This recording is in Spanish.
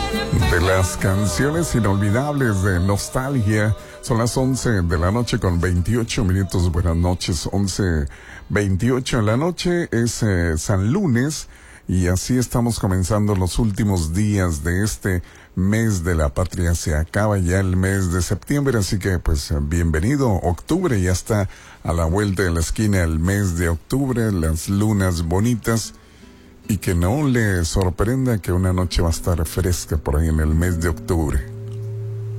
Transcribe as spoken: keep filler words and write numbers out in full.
De las canciones inolvidables de nostalgia. Son las once de la noche con veintiocho minutos. Buenas noches, once veintiocho en la noche. Es eh, San Lunes y así estamos comenzando los últimos días de este mes de la patria. Se acaba ya el mes de septiembre, así que pues bienvenido. Octubre ya está a la vuelta de la esquina, el mes de octubre, las lunas bonitas. Y que no le sorprenda que una noche va a estar fresca por ahí en el mes de octubre.